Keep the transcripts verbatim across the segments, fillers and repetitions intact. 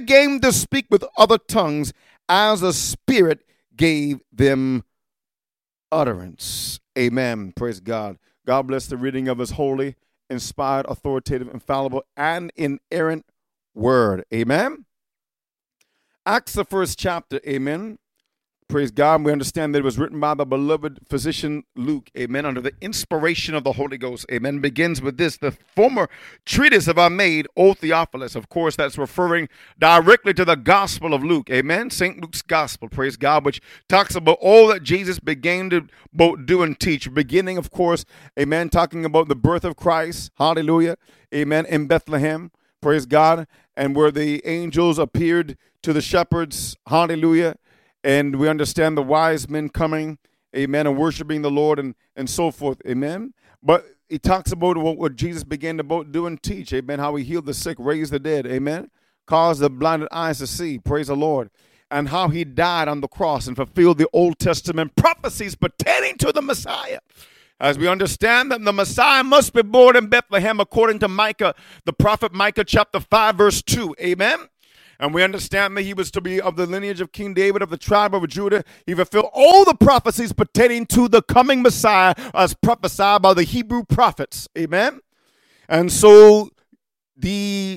began to speak with other tongues as the Spirit gave them utterance. Amen. Praise God. God bless the reading of his holy, inspired, authoritative, infallible, and inerrant word. Amen. Acts, the first chapter. Amen. Praise God. We understand that it was written by the beloved physician Luke. Amen. Under the inspiration of the Holy Ghost. Amen. Begins with this. The former treatise have I made, O Theophilus. Of course, that's referring directly to the Gospel of Luke. Amen. Saint Luke's Gospel. Praise God. Which talks about all that Jesus began to both do and teach. Beginning, of course, amen, talking about the birth of Christ. Hallelujah. Amen. In Bethlehem. Praise God. And where the angels appeared to the shepherds. Hallelujah. And we understand the wise men coming, amen, and worshiping the Lord and, and so forth, amen. But he talks about what, what Jesus began to both do and teach, amen, how he healed the sick, raised the dead, amen, caused the blinded eyes to see, praise the Lord, and how he died on the cross and fulfilled the Old Testament prophecies pertaining to the Messiah. As we understand that the Messiah must be born in Bethlehem according to Micah, the prophet Micah chapter five, verse two, amen. And we understand that he was to be of the lineage of King David, of the tribe of Judah. He fulfilled all the prophecies pertaining to the coming Messiah as prophesied by the Hebrew prophets. Amen. And so the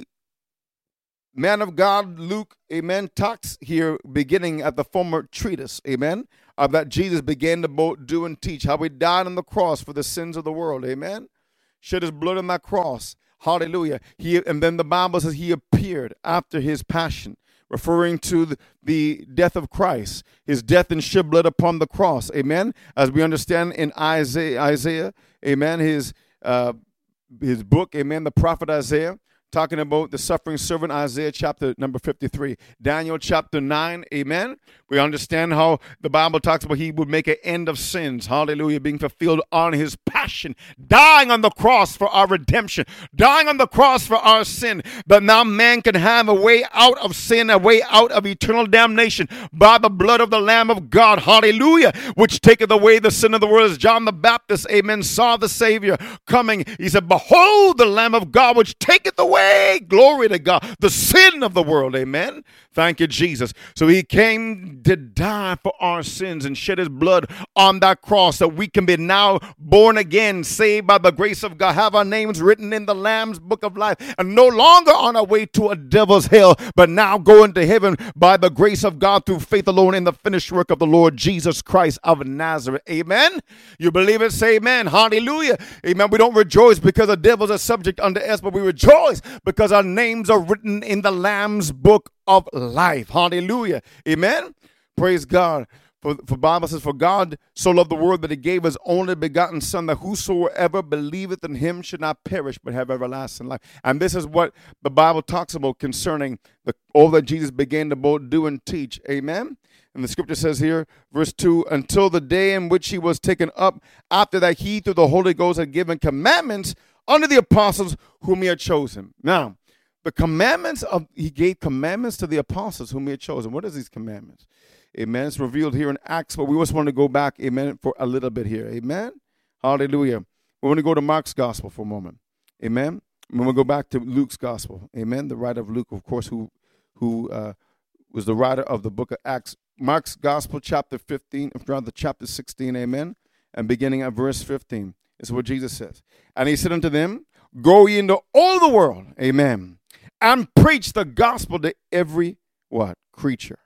man of God, Luke, amen, talks here beginning at the former treatise, amen, of that Jesus began to both do and teach, how he died on the cross for the sins of the world. Amen. Shed his blood on that cross. Hallelujah. He, and then the Bible says he appeared after his passion, referring to the, the death of Christ, his death and shed blood upon the cross. Amen. As we understand in Isaiah, Isaiah, amen, his, uh, his book, amen, the prophet Isaiah, talking about the suffering servant, Isaiah chapter number fifty-three. Daniel chapter nine, amen. We understand how the Bible talks about he would make an end of sins, hallelujah, being fulfilled on his passion, dying on the cross for our redemption, dying on the cross for our sin, but now man can have a way out of sin, a way out of eternal damnation by the blood of the Lamb of God, hallelujah, which taketh away the sin of the world. As John the Baptist, amen, saw the Savior coming, he said, behold the Lamb of God, which taketh away, glory to God, the sin of the world, amen. Thank you, Jesus. So he came to die for our sins and shed his blood on that cross that we can be now born again, saved by the grace of God, have our names written in the Lamb's book of life, and no longer on our way to a devil's hell, but now going to heaven by the grace of God through faith alone in the finished work of the Lord Jesus Christ of Nazareth. Amen. You believe it? Say amen. Hallelujah. Amen. We don't rejoice because the devils are subject unto us, but we rejoice because our names are written in the Lamb's book of life. Hallelujah. Amen. Praise God. For, for Bible says, for God so loved the world that he gave his only begotten son, that whosoever believeth in him should not perish but have everlasting life. And this is what the Bible talks about concerning the, all that Jesus began to both do and teach. Amen. And the scripture says here, verse two, until the day in which he was taken up, after that he through the Holy Ghost had given commandments unto the apostles whom he had chosen. Now, the commandments of, he gave commandments to the apostles whom he had chosen. What is these commandments? Amen. It's revealed here in Acts, but we just want to go back, amen, for a little bit here. Amen. Hallelujah. We want to go to Mark's gospel for a moment. Amen. And we'll go back to Luke's gospel. Amen. The writer of Luke, of course, who who uh, was the writer of the book of Acts. Mark's gospel, chapter fifteen, rather chapter sixteen, amen, and beginning at verse fifteen. Is what Jesus says. And he said unto them, go ye into all the world, amen, and preach the gospel to every, what, creature.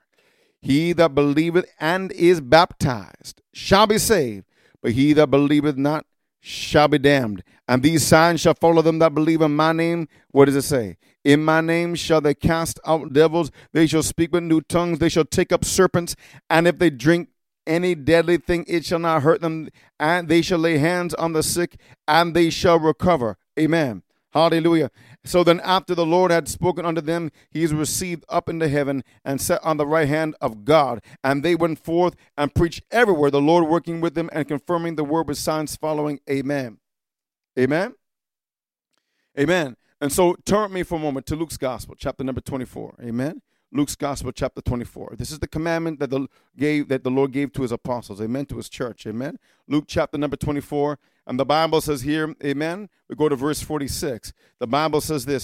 He that believeth and is baptized shall be saved, but he that believeth not shall be damned. And these signs shall follow them that believe in my name. What does it say? In my name shall they cast out devils. They shall speak with new tongues. They shall take up serpents. And if they drink any deadly thing, it shall not hurt them. And they shall lay hands on the sick, and they shall recover. Amen. Hallelujah. So then after the Lord had spoken unto them, he is received up into heaven and set on the right hand of God. And they went forth and preached everywhere, the Lord working with them and confirming the word with signs following. Amen. Amen. Amen. And so turn with me for a moment to Luke's gospel, chapter number twenty-four. Amen. Luke's gospel, chapter twenty-four. This is the commandment that the gave that the Lord gave to his apostles. Amen. To his church. Amen. Luke chapter number twenty-four. And the Bible says here, amen, we go to verse forty-six. The Bible says this,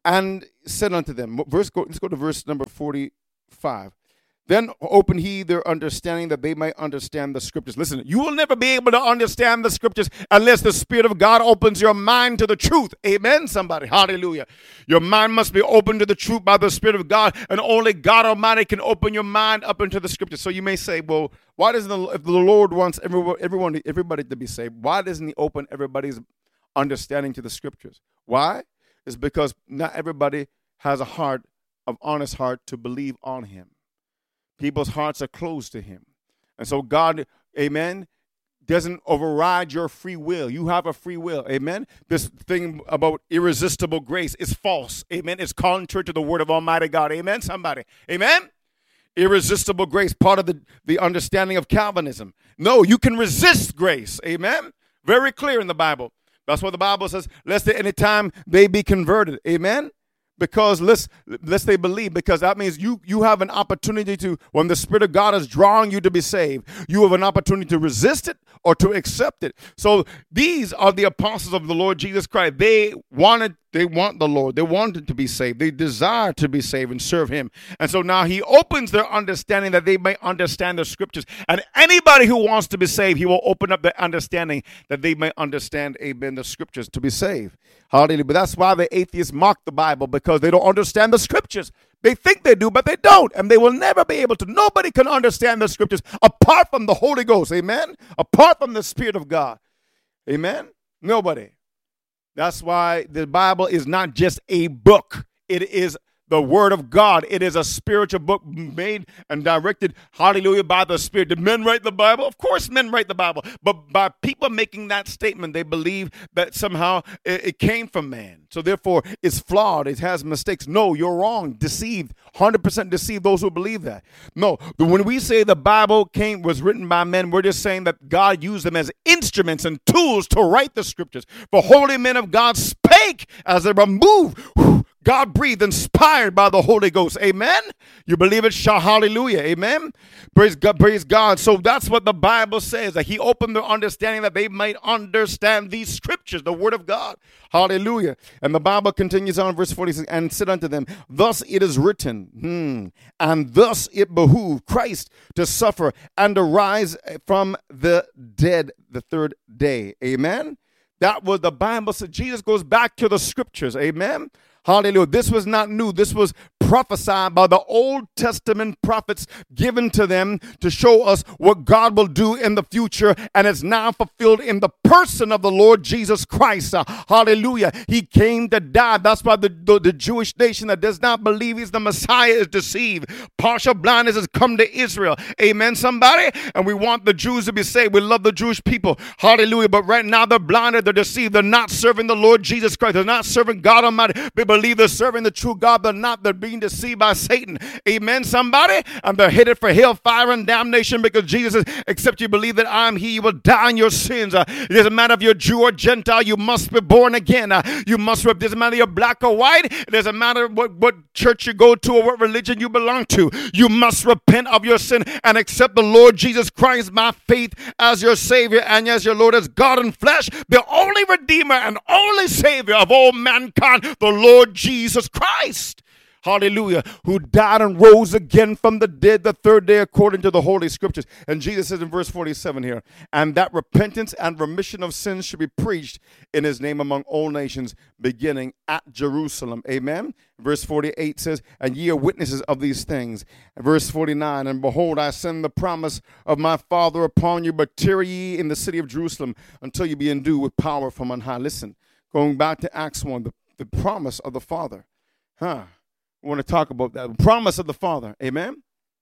and said unto them, verse, go, let's go to verse number forty-five. Then open he their understanding that they might understand the scriptures. Listen, you will never be able to understand the scriptures unless the Spirit of God opens your mind to the truth. Amen, somebody. Hallelujah. Your mind must be open to the truth by the Spirit of God, and only God Almighty can open your mind up into the scriptures. So you may say, well, why doesn't the, if the Lord wants everyone, everyone, everybody to be saved, why doesn't he open everybody's understanding to the scriptures? Why? It's because not everybody has a heart of honest heart to believe on him. People's hearts are closed to him. And so God, amen, doesn't override your free will. You have a free will, amen. This thing about irresistible grace is false, amen. It's contrary to the word of Almighty God, amen, somebody, amen. Irresistible grace, part of the, the understanding of Calvinism. No, you can resist grace, amen. Very clear in the Bible. That's what the Bible says, lest at any time they be converted, amen. Because lest, lest they believe, because that means you, you have an opportunity to, when the Spirit of God is drawing you to be saved, you have an opportunity to resist it or to accept it. So these are the apostles of the Lord Jesus Christ. They wanted, they want the Lord. They wanted to be saved. They desire to be saved and serve him. And so now he opens their understanding that they may understand the scriptures. And anybody who wants to be saved, he will open up their understanding that they may understand, amen, the scriptures to be saved. Hallelujah. But that's why the atheists mock the Bible, because they don't understand the scriptures. They think they do, but they don't. And they will never be able to. Nobody can understand the scriptures apart from the Holy Ghost. Amen. Apart from the Spirit of God. Amen. Nobody. That's why the Bible is not just a book. It is the word of God. It is a spiritual book made and directed, hallelujah, by the Spirit. Did men write the Bible? Of course men write the Bible. But by people making that statement, they believe that somehow it, it came from man. So therefore, it's flawed. It has mistakes. No, you're wrong. Deceived. one hundred percent deceived those who believe that. No, but when we say the Bible came was written by men, we're just saying that God used them as instruments and tools to write the scriptures. For holy men of God spake as they were moved. God breathed, inspired by the Holy Ghost. Amen. You believe it? Shout hallelujah. Amen. Praise God. Praise God. So that's what the Bible says, that he opened their understanding that they might understand these scriptures, the word of God. Hallelujah. And the Bible continues on, verse forty-six, and said unto them, thus it is written, hmm, and thus it behooved Christ to suffer and to rise from the dead the third day. Amen. That was the Bible said. Jesus goes back to the scriptures. Amen. Hallelujah. This was not new. This was prophesied by the Old Testament prophets given to them to show us what God will do in the future. And it's now fulfilled in the person of the Lord Jesus Christ. Uh, hallelujah. He came to die. That's why the, the, the Jewish nation that does not believe he's the Messiah is deceived. Partial blindness has come to Israel. Amen, somebody? And we want the Jews to be saved. We love the Jewish people. Hallelujah. But right now they're blinded. They're deceived. They're not serving the Lord Jesus Christ. They're not serving God Almighty. They believe they're serving the true God. They're not. They're being deceived by Satan. Amen, somebody? And they're headed for hellfire and damnation, because Jesus says, except you believe that I am he, you will die in your sins. Uh, it doesn't matter if you're Jew or Gentile. You must be born again. Uh, you must, it doesn't matter if you're black or white. It doesn't matter what, what church you go to or what religion you belong to. You must repent of your sin and accept the Lord Jesus Christ by faith as your Savior and as your Lord, as God in flesh, the only Redeemer and only Savior of all mankind, the Lord Jesus Christ. Hallelujah, who died and rose again from the dead the third day according to the Holy Scriptures. And Jesus says in verse forty-seven here, and that repentance and remission of sins should be preached in his name among all nations, beginning at Jerusalem. Amen. Verse forty-eight says, and ye are witnesses of these things. Verse forty-nine, and behold, I send the promise of my Father upon you, but tarry ye in the city of Jerusalem until you be endued with power from on high. Listen, going back to Acts one, the, the promise of the Father. Huh. I want to talk about that. The promise of the Father. Amen.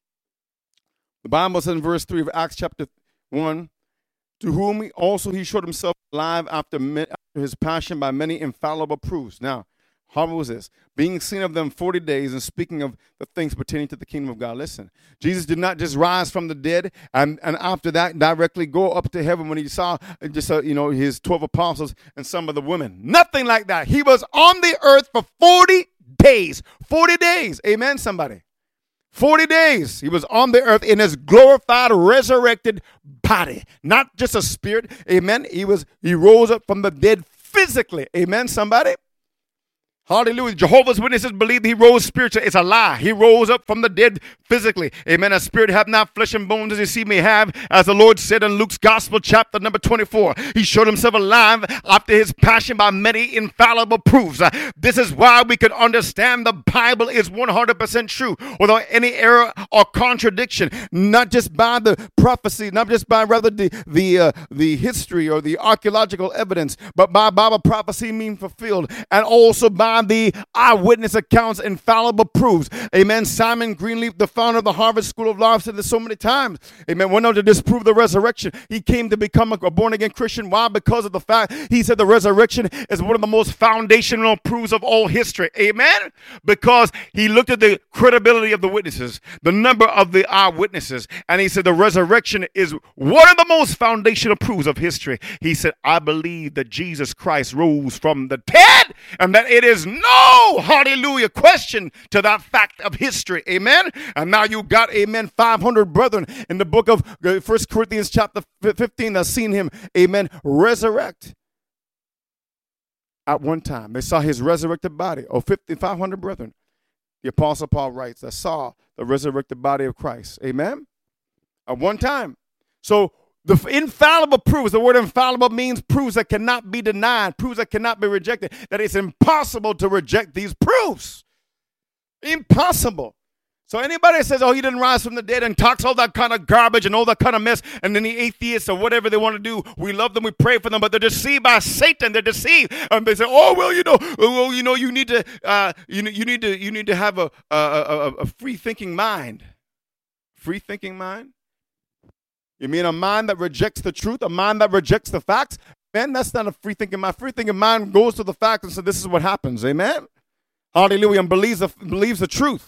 The Bible says in verse three of Acts chapter one, to whom he also he showed himself alive after, after his passion by many infallible proofs. Now, how was this? Being seen of them forty days and speaking of the things pertaining to the kingdom of God. Listen, Jesus did not just rise from the dead and, and after that directly go up to heaven when he saw just, uh, you know, his twelve apostles and some of the women. Nothing like that. He was on the earth for forty days. forty days. Amen, somebody. forty days. He was on the earth in his glorified, resurrected body. Not just a spirit. Amen. He was, he rose up from the dead physically. Amen, somebody. Hallelujah. Jehovah's Witnesses believe that he rose spiritually. It's a lie. He rose up from the dead physically. Amen. A spirit have not flesh and bones as you see me have. As the Lord said in Luke's Gospel, chapter number twenty-four, he showed himself alive after his passion by many infallible proofs. Uh, this is why we can understand the Bible is one hundred percent true without any error or contradiction. Not just by the prophecy, not just by rather the the uh, the history or the archaeological evidence, but by Bible prophecy being fulfilled, and also by the eyewitness accounts, infallible proofs. Amen. Simon Greenleaf, the founder of the Harvard School of Law, said this so many times. Amen. Went on to disprove the resurrection. He came to become a born-again Christian. Why? Because of the fact he said the resurrection is one of the most foundational proofs of all history. Amen. Because he looked at the credibility of the witnesses, the number of the eyewitnesses, and he said the resurrection is one of the most foundational proofs of history. He said, I believe that Jesus Christ rose from the dead, and that it is no, hallelujah, question to that fact of history. Amen. And now you got, amen, five hundred brethren in the book of First Corinthians chapter fifteen that seen him, amen, resurrect at one time. They saw his resurrected body. Oh, five hundred brethren. The Apostle Paul writes that saw the resurrected body of Christ. Amen. At one time. So the infallible proofs, the word infallible means proofs that cannot be denied, proofs that cannot be rejected, that it's impossible to reject these proofs. Impossible. So anybody that says, oh, he didn't rise from the dead and talks all that kind of garbage and all that kind of mess, and then the atheists or whatever they want to do, we love them, we pray for them, but they're deceived by Satan. They're deceived. And they say, oh, well, you know, well, you know, you need to, uh, you know, you need to, you need to have a, a, a, a free thinking mind. Free thinking mind? You mean a mind that rejects the truth, a mind that rejects the facts? Man, that's not a free thinking mind. Free thinking mind goes to the facts and says, this is what happens. Amen? Hallelujah. And believes the, believes the truth.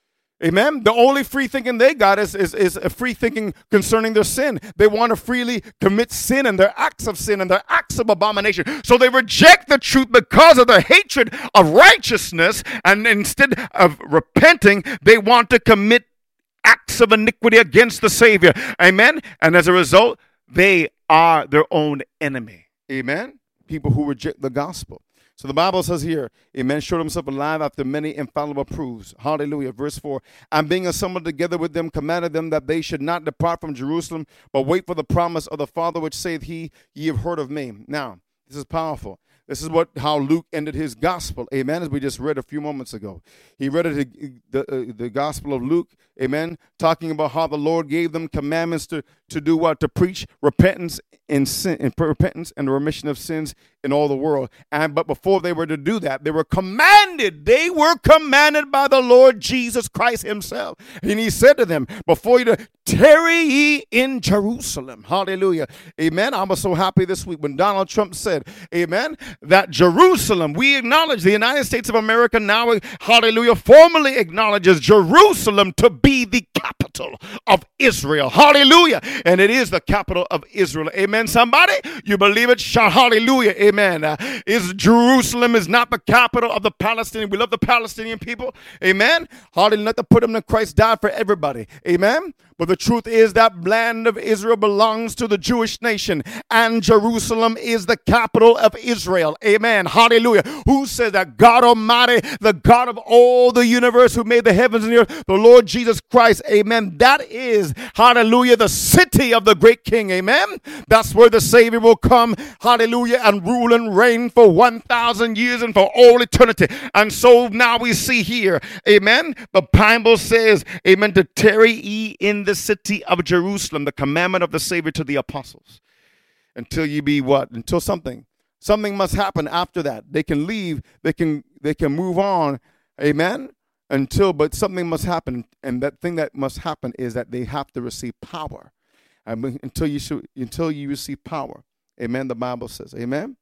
Amen? The only free thinking they got is, is, is a free thinking concerning their sin. They want to freely commit sin and their acts of sin and their acts of abomination. So they reject the truth because of their hatred of righteousness, and instead of repenting, they want to commit acts of iniquity against the Savior. Amen? And as a result, they are their own enemy. Amen? People who reject the gospel. So the Bible says here, amen, showed himself alive after many infallible proofs. Hallelujah. Verse four, and being assembled together with them, commanded them that they should not depart from Jerusalem, but wait for the promise of the Father, which saith he, ye have heard of me. Now, this is powerful. This is what how Luke ended his gospel, amen, as we just read a few moments ago. He read it, the, uh, the gospel of Luke, amen, talking about how the Lord gave them commandments to, to do what? To preach repentance and sin, and repentance and the remission of sins in all the world. And but before they were to do that, they were commanded. They were commanded by the Lord Jesus Christ himself. And he said to them, before you to tarry ye in Jerusalem. Hallelujah. Amen. I was so happy this week when Donald Trump said, amen, that Jerusalem, we acknowledge the United States of America now, hallelujah, formally acknowledges Jerusalem to be the capital of Israel. Hallelujah. And it is the capital of Israel. Amen. Somebody, you believe it? Shout hallelujah. Amen. Uh, is Jerusalem is not the capital of the Palestinian. We love the Palestinian people. Amen. Hallelujah. Not to put them that Christ died for everybody. Amen. But the truth is that land of Israel belongs to the Jewish nation, and Jerusalem is the capital of Israel. Amen. Hallelujah. Who says that? God Almighty, the God of all the universe, who made the heavens and the earth, the Lord Jesus Christ. Amen. That is, hallelujah, the city of the great King. Amen. That's where the Savior will come. Hallelujah. And rule and reign for one thousand years and for all eternity. And so now we see here, amen, the Bible says, amen, to tarry ye in the city of Jerusalem, the commandment of the Savior to the apostles, until you be what? Until something. Something must happen after that. They can leave, they can they can move on, amen, until, but something must happen. And that thing that must happen is that they have to receive power. And until you should, until you receive power. Amen, the Bible says, amen.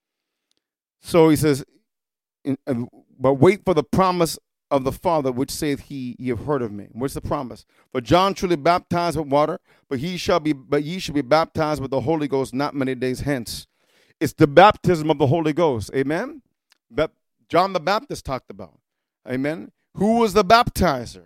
So he says, in, uh, but wait for the promise of the Father, which saith he, ye have heard of me. What's the promise? For John truly baptized with water, but he shall be, but ye shall be baptized with the Holy Ghost not many days hence. It's the baptism of the Holy Ghost. Amen. That John the Baptist talked about. Amen. Who was the baptizer?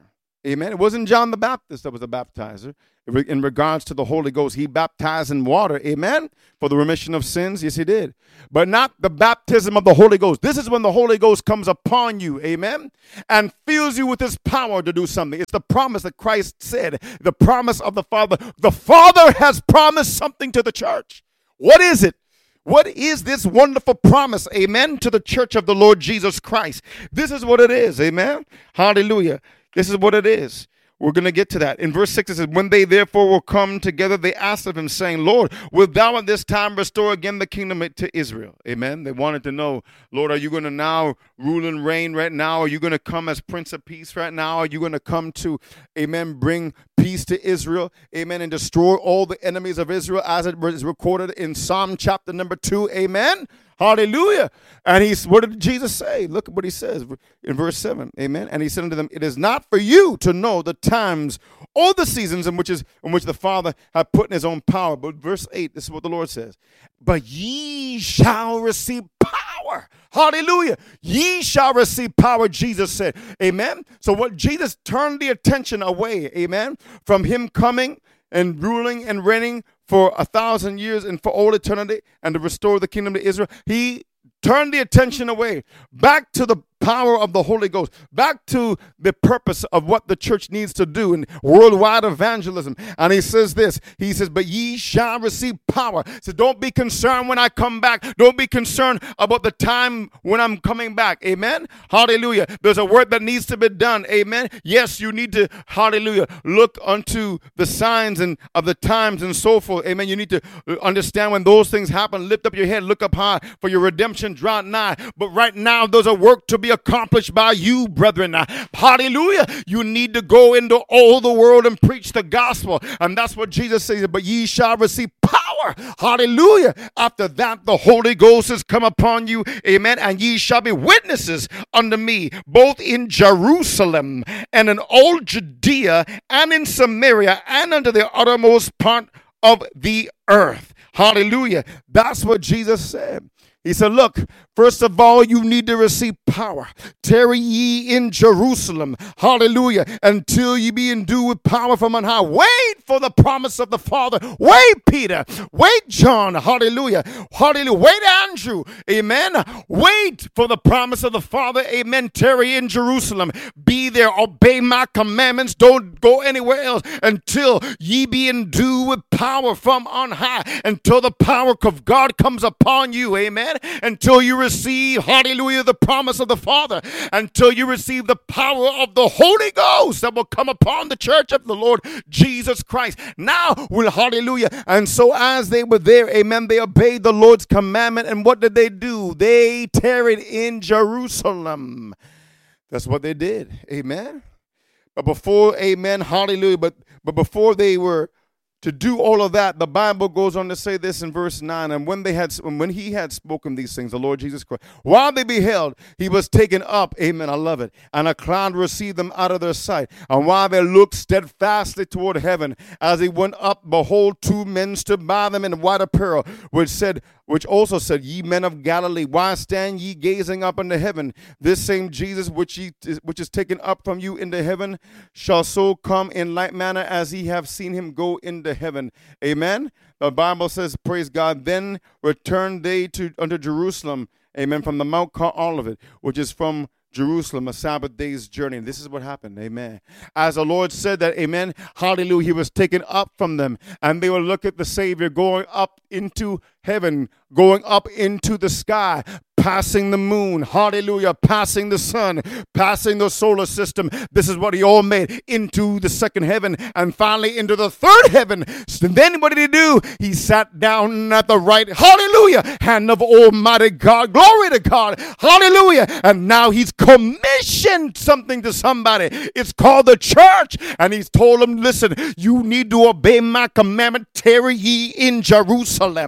Amen. It wasn't John the Baptist that was a baptizer. In regards to the Holy Ghost, he baptized in water, amen, for the remission of sins. Yes, he did. But not the baptism of the Holy Ghost. This is when the Holy Ghost comes upon you, amen, and fills you with his power to do something. It's the promise that Christ said, the promise of the Father. The Father has promised something to the church. What is it? What is this wonderful promise, amen, to the church of the Lord Jesus Christ? This is what it is, amen. Hallelujah. This is what it is. We're going to get to that. In verse six, it says, when they therefore were come together, they asked of him, saying, Lord, wilt thou at this time restore again the kingdom to Israel? Amen. They wanted to know, Lord, are you going to now rule and reign right now? Are you going to come as Prince of Peace right now? Are you going to come to, amen, bring peace to Israel, amen, and destroy all the enemies of Israel as it is recorded in Psalm chapter number two, amen? Hallelujah. And he's, what did Jesus say? Look at what he says in verse seven. Amen. And he said unto them, it is not for you to know the times or the seasons in which is in which the Father hath put in his own power. But verse eight, this is what the Lord says. But ye shall receive power. Hallelujah. Ye shall receive power, Jesus said. Amen. So what Jesus turned the attention away, amen, from him coming and ruling and reigning for a thousand years and for all eternity and to restore the kingdom to Israel. He turned the attention away back to the power of the Holy Ghost, back to the purpose of what the church needs to do in worldwide evangelism. And he says this, he says, but ye shall receive power. So don't be concerned when I come back. Don't be concerned about the time when I'm coming back. Amen. Hallelujah. There's a work that needs to be done. Amen. Yes, you need to, hallelujah, look unto the signs and of the times and so forth. Amen. You need to understand when those things happen, lift up your head, look up high, for your redemption draw nigh. But right now, there's a work to be accomplished by you, brethren. Hallelujah. You need to go into all the world and preach the gospel. And that's what Jesus says, but ye shall receive power. Hallelujah. After that, the Holy Ghost has come upon you. Amen. And ye shall be witnesses unto me, both in Jerusalem and in all Judea and in Samaria and unto the uttermost part of the earth. Hallelujah. That's what Jesus said. He said, look, first of all, you need to receive power. Tarry ye in Jerusalem, hallelujah, until ye be endued with power from on high. Wait for the promise of the Father. Wait, Peter. Wait, John, hallelujah. Hallelujah. Wait, Andrew, amen. Wait for the promise of the Father, amen. Tarry in Jerusalem. Be there. Obey my commandments. Don't go anywhere else until ye be endued with power from on high, until the power of God comes upon you, amen. Until you receive, hallelujah, the promise of the Father, until you receive the power of the Holy Ghost that will come upon the church of the Lord Jesus Christ. Now, will hallelujah. And so as they were there, amen, they obeyed the Lord's commandment. And what did they do? They tarried in Jerusalem. That's what they did. Amen. But before, amen, hallelujah, but, but before they were to do all of that, the Bible goes on to say this in verse nine. And when they had, when he had spoken these things, the Lord Jesus Christ, while they beheld, he was taken up. Amen. I love it. And a cloud received them out of their sight. And while they looked steadfastly toward heaven, as he went up, behold, two men stood by them in white apparel, which said, which also said, ye men of Galilee, why stand ye gazing up into heaven? This same Jesus which ye which is taken up from you into heaven shall so come in like manner as ye have seen him go into heaven. Amen. The Bible says, praise God, then returned they to unto Jerusalem, amen, from the Mount called Olivet, which is from Jerusalem, a Sabbath day's journey. And this is what happened. Amen. As the Lord said that, amen, hallelujah, he was taken up from them, and they will look at the Savior going up into heaven, going up into the sky, passing the moon, hallelujah, passing the sun, passing the solar system. This is what he all made, into the second heaven, and finally into the third heaven. So then what did he do? He sat down at the right, hallelujah, hand of Almighty God. Glory to God. Hallelujah. And now he's commissioned something to somebody. It's called the church. And he's told them, listen, you need to obey my commandment. Tarry ye in Jerusalem. Hallelujah.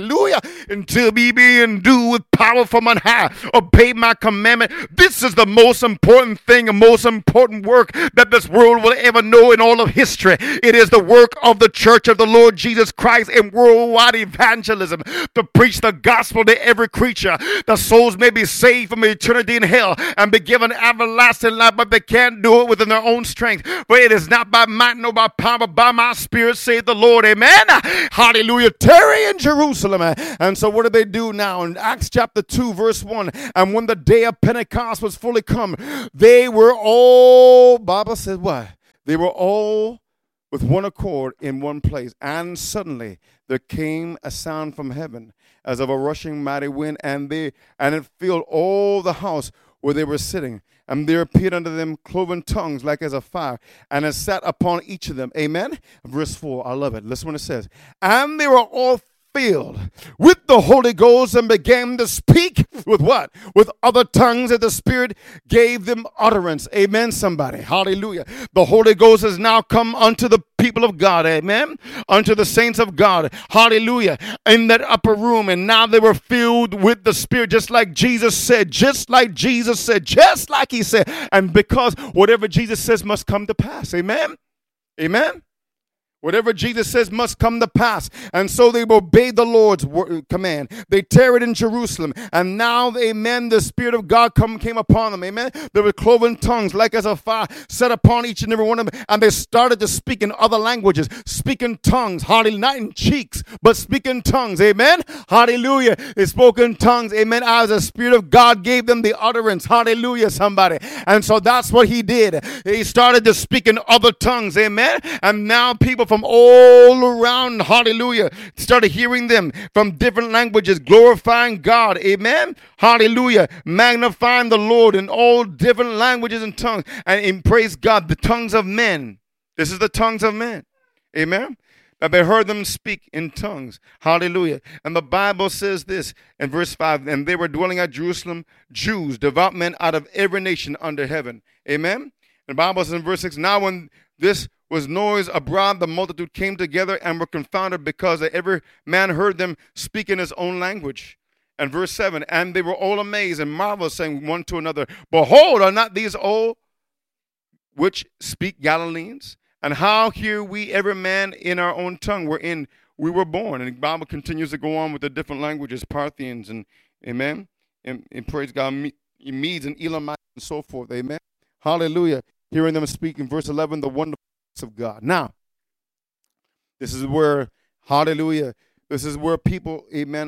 hallelujah, until we be endued with power from on high. Obey my commandment. This is the most important thing, the most important work that this world will ever know in all of history. It is the work of the church of the Lord Jesus Christ in worldwide evangelism, to preach the gospel to every creature. The souls may be saved from eternity in hell and be given everlasting life, but they can't do it within their own strength. For it is not by might nor by power, but by my spirit, saith the Lord. Amen. Hallelujah. Tarry in Jerusalem. And so what did they do now? In Acts chapter two, verse one, and when the day of Pentecost was fully come, they were all, Bible says what? They were all with one accord in one place. And suddenly there came a sound from heaven as of a rushing mighty wind, and they and it filled all the house where they were sitting. And there appeared unto them cloven tongues like as a fire, and it sat upon each of them. Amen. Verse four, I love it. Listen what it says. And they were all filled with the Holy Ghost and began to speak with what? With other tongues that the Spirit gave them utterance. Amen, somebody. Hallelujah. The Holy Ghost has now come unto the people of God. Amen. Unto the saints of God. Hallelujah. In that upper room. And now they were filled with the Spirit, just like Jesus said, just like Jesus said, just like he said. And because whatever Jesus says must come to pass. Amen. Amen. Whatever Jesus says must come to pass. And so they obeyed the Lord's word, command. They tarried in Jerusalem. And now, amen, the Spirit of God come, came upon them. Amen. There were cloven tongues like as a fire set upon each and every one of them. And they started to speak in other languages. Speak in tongues. Hallelujah. Not in cheeks, but speak in tongues. Amen. Hallelujah. They spoke in tongues. Amen. As the Spirit of God gave them the utterance. Hallelujah, somebody. And so that's what he did. He started to speak in other tongues. Amen. And now people from from all around, hallelujah, started hearing them from different languages, glorifying God, amen, hallelujah, magnifying the Lord in all different languages and tongues, and in, praise God, the tongues of men. This is the tongues of men, amen. That they heard them speak in tongues, hallelujah. And the Bible says this in verse five, and they were dwelling at Jerusalem, Jews, devout men out of every nation under heaven, amen. And the Bible says in verse six, now when this was noise abroad, the multitude came together and were confounded, because every man heard them speak in his own language. And verse seven, and they were all amazed and marveled, saying one to another, behold, are not these all which speak Galileans? And how hear we every man in our own tongue wherein we were born? And the Bible continues to go on with the different languages, Parthians and, amen, and, and praise God, Medes and Elamites and so forth, amen. Hallelujah. Hearing them speak in verse eleven, the wonderful of God. Now, this is where, hallelujah, this is where people, amen,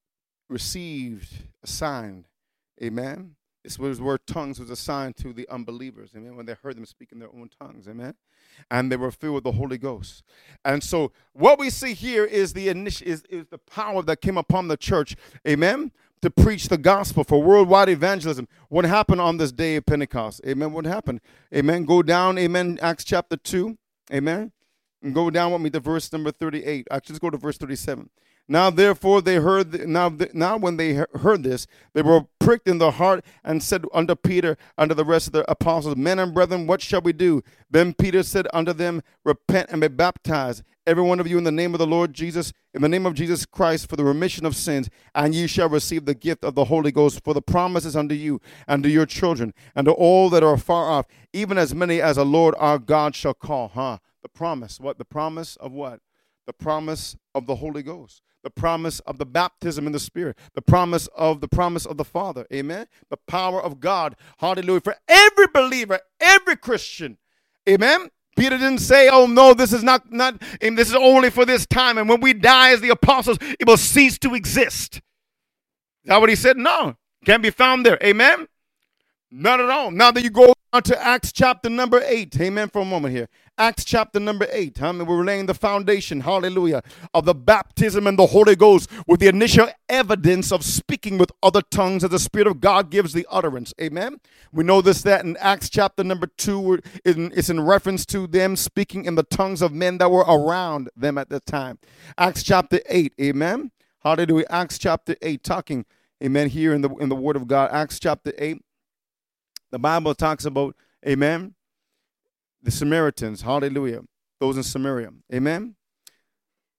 received, assigned, amen. This was where tongues was assigned to the unbelievers, amen, when they heard them speak in their own tongues, amen. And they were filled with the Holy Ghost. And so what we see here is the initi- is, is the power that came upon the church, amen, to preach the gospel for worldwide evangelism. What happened on this day of Pentecost? Amen. What happened? Amen. Go down, amen, Acts chapter two. Amen. And go down with me to verse number thirty-eight. Actually, let's go to verse thirty-seven. Now, therefore, they heard, th- now, th- now when they he- heard this, they were pricked in the heart and said unto Peter, unto the rest of the apostles, men and brethren, what shall we do? Then Peter said unto them, repent and be baptized, every one of you, in the name of the Lord Jesus, in the name of Jesus Christ, for the remission of sins, and ye shall receive the gift of the Holy Ghost, for the promise is unto you and to your children and to all that are far off, even as many as the Lord our God shall call. Huh? The promise. What? The promise of what? The promise of the Holy Ghost. The promise of the baptism in the Spirit, the promise of the promise of the Father, amen, the power of God, hallelujah, for every believer, every Christian, amen. Peter didn't say, oh no, this is not, not, and this is only for this time, and when we die as the apostles, it will cease to exist. Is that what he said? No, can't be found there, amen. Not at all. Now that you go on to Acts chapter number eight, amen, for a moment here. Acts chapter number eight, I mean, we're laying the foundation, hallelujah, of the baptism and the Holy Ghost with the initial evidence of speaking with other tongues as the Spirit of God gives the utterance, amen. We know this, that in Acts chapter number two, it's in reference to them speaking in the tongues of men that were around them at the time. Acts chapter eight, amen, hallelujah. Acts chapter eight, talking, amen, here in the, in the Word of God. Acts chapter eight, the Bible talks about, amen, the Samaritans, hallelujah, those in Samaria, amen.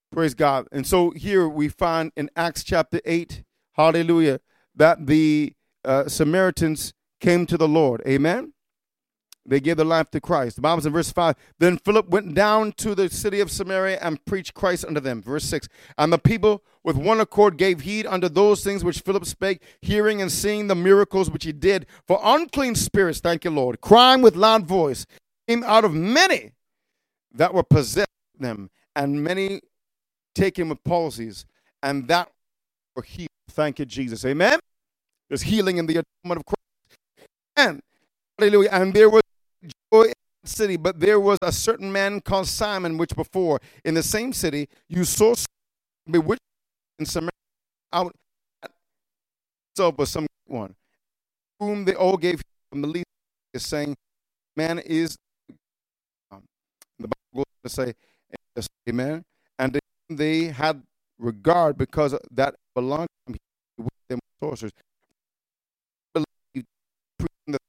Praise God. And so here we find in Acts chapter eight, hallelujah, that the uh, Samaritans came to the Lord. Amen. They gave their life to Christ. The Bible says in verse five, then Philip went down to the city of Samaria and preached Christ unto them. Verse six, and the people with one accord gave heed unto those things which Philip spake, hearing and seeing the miracles which he did. For unclean spirits, thank you, Lord, crying with loud voice, came out of many that were possessed with them, and many taken with palsies, and that were healed. Thank you, Jesus. Amen. There's healing in the atonement of Christ. And hallelujah. And there was joy in the city, but there was a certain man called Simon, which before in the same city you saw bewitched in Samaria out so was some one, whom they all gave from the least, is saying, man is um, the Bible goes to say, amen. And they had regard because that belonged to him with them sorcerers. Believed, the,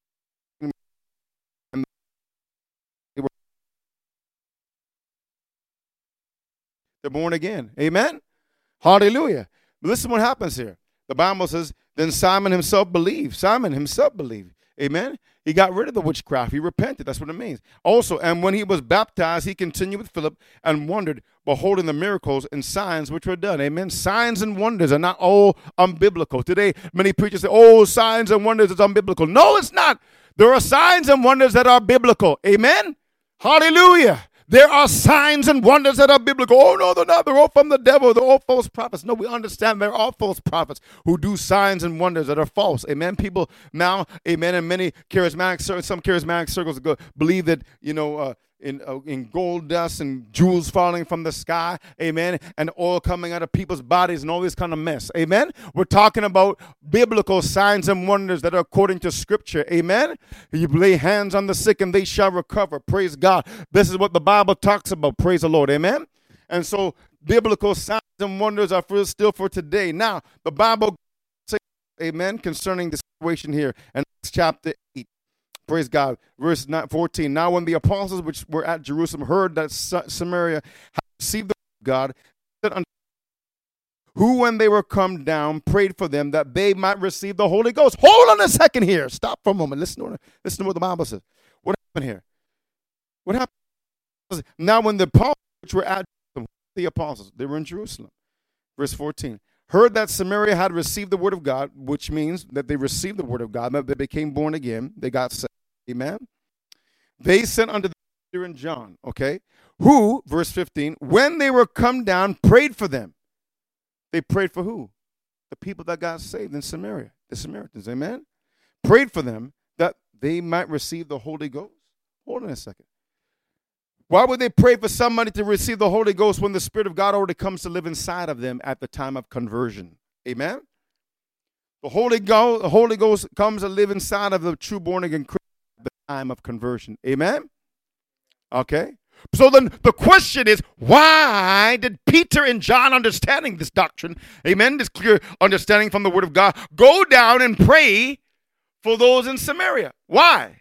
and they were they're born again. Amen. Hallelujah. But listen what happens here. The Bible says, then Simon himself believed. Simon himself believed. Amen. He got rid of the witchcraft. He repented. That's what it means. Also, and when he was baptized, he continued with Philip and wondered, beholding the miracles and signs which were done. Amen. Signs and wonders are not all unbiblical. Today, many preachers say, oh, signs and wonders is unbiblical. No, it's not. There are signs and wonders that are biblical. Amen. Hallelujah. There are signs and wonders that are biblical. Oh, no, they're not. They're all from the devil. They're all false prophets. No, we understand there are false prophets who do signs and wonders that are false. Amen. People now, amen, and many charismatic circles, some charismatic circles go, believe that, you know, uh, in uh, in gold dust and jewels falling from the sky, amen, and oil coming out of people's bodies and all this kind of mess, amen. We're talking about biblical signs and wonders that are according to Scripture, amen. You lay hands on the sick and they shall recover, praise God. This is what the Bible talks about, praise the Lord, amen. And so biblical signs and wonders are for, still for today. Now, the Bible says, amen, concerning the situation here in Acts chapter eight. Praise God. Verse fourteen. Now when the apostles which were at Jerusalem heard that Samaria had received the word of God, who when they were come down prayed for them that they might receive the Holy Ghost. Hold on a second here. Stop for a moment. Listen to, listen to what the Bible says. What happened here? What happened? Now when the apostles which were at Jerusalem, the apostles, they were in Jerusalem. Verse fourteen. Heard that Samaria had received the word of God, which means that they received the word of God, that they became born again. They got saved. Amen. They sent unto Peter and John, okay, who, verse fifteen, when they were come down, prayed for them. They prayed for who? The people that got saved in Samaria, the Samaritans, amen. Prayed for them that they might receive the Holy Ghost. Hold on a second. Why would they pray for somebody to receive the Holy Ghost when the Spirit of God already comes to live inside of them at the time of conversion? Amen. The Holy Ghost, the Holy Ghost comes to live inside of the true born again Christian at the time of conversion. Amen. Okay. So then the question is, why did Peter and John, understanding this doctrine, amen, this clear understanding from the Word of God, go down and pray for those in Samaria? Why?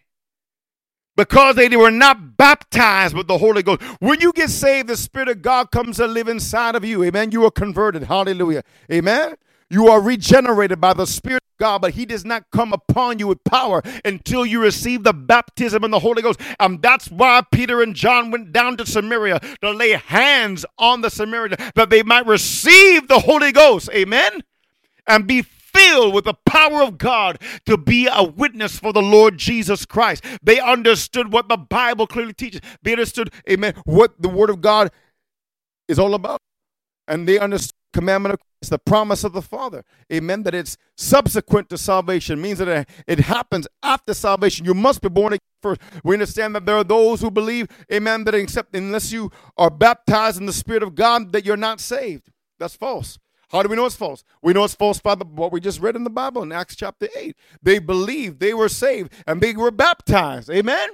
Because they were not baptized with the Holy Ghost. When you get saved, the Spirit of God comes to live inside of you. Amen. You are converted. Hallelujah. Amen. You are regenerated by the Spirit of God, but He does not come upon you with power until you receive the baptism in the Holy Ghost. And that's why Peter and John went down to Samaria to lay hands on the Samaritans that they might receive the Holy Ghost. Amen. And be filled with the power of God to be a witness for the Lord Jesus Christ. They understood what the Bible clearly teaches. They understood, amen, what the Word of God is all about. And they understood the commandment of Christ, the promise of the Father. Amen, that it's subsequent to salvation. It means that it happens after salvation. You must be born again first. We understand that there are those who believe, amen, that except unless you are baptized in the Spirit of God, that you're not saved. That's false. How do we know it's false? We know it's false by the, what we just read in the Bible in Acts chapter eight. They believed, they were saved, and they were baptized. Amen?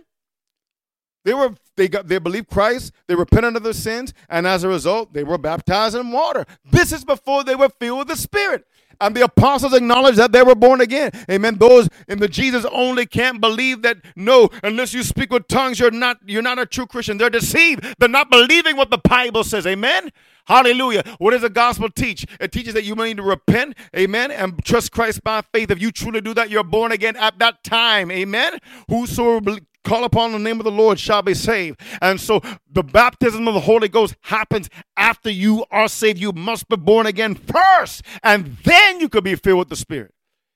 They were they got they believed Christ, they repented of their sins, and as a result, they were baptized in water. This is before they were filled with the Spirit. And the apostles acknowledged that they were born again. Amen. Those in the Jesus only can't believe that, no, unless you speak with tongues, you're not, you're not a true Christian. They're deceived. They're not believing what the Bible says. Amen. Hallelujah. What does the gospel teach? It teaches that you need to repent, amen, and trust Christ by faith. If you truly do that, you're born again at that time, amen. Whosoever call upon the name of the Lord shall be saved. And so the baptism of the Holy Ghost happens after you are saved. You must be born again first, and then you could be filled with the Spirit.